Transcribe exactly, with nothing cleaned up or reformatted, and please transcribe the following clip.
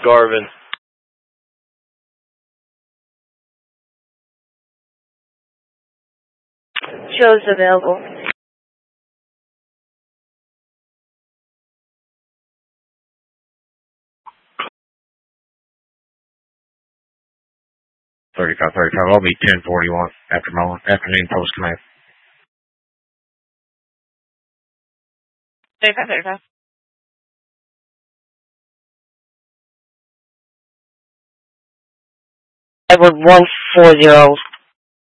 Garvin. Shows available. thirty-five, thirty-five. I'll be ten forty-one after my afternoon post command. thirty-five, thirty-five. Edward one four zero.